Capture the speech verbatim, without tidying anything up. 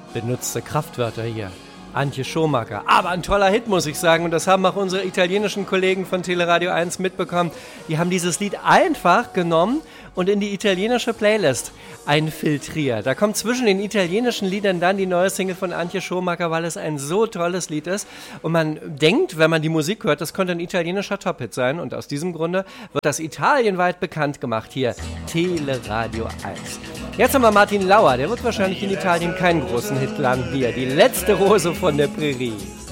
benutzte Kraftwörter hier. Antje Schumacher. Aber ein toller Hit, muss ich sagen. Und das haben auch unsere italienischen Kollegen von Teleradio eins mitbekommen. Die haben dieses Lied einfach genommen und in die italienische Playlist einfiltriert. Da kommt zwischen den italienischen Liedern dann die neue Single von Antje Schumacher, weil es ein so tolles Lied ist. Und man denkt, wenn man die Musik hört, das könnte ein italienischer Top-Hit sein. Und aus diesem Grunde wird das italienweit bekannt gemacht. Hier, Teleradio eins. Jetzt haben wir Martin Lauer. Der wird wahrscheinlich in Italien keinen großen Hit landen. Hier, die letzte Rose von der Prärie.